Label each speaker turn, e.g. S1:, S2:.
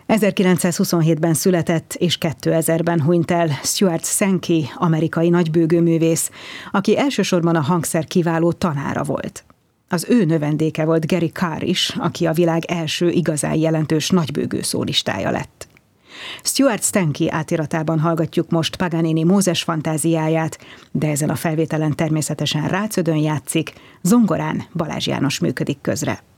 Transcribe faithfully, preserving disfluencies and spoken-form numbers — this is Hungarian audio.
S1: ezerkilencszázhuszonhétben született és kétezerben hunyt el Stuart Sankey, amerikai nagybőgőművész, aki elsősorban a hangszer kiváló tanára volt. Az ő növendéke volt Gary Carr is, aki a világ első igazán jelentős nagybőgő szólistája lett. Stuart Sankey átiratában hallgatjuk most Paganini Mózes fantáziáját, de ezen a felvételen természetesen Rácödön játszik, zongorán Balázs János működik közre.